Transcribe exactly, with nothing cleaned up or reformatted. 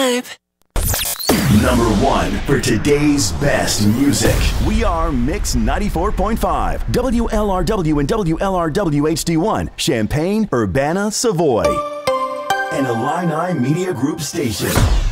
vibe. Number one for today's best music. We are Mix ninety-four point five, W L R W and W L R W H D one, Champaign, Urbana, Savoy. An Illini Media Group station.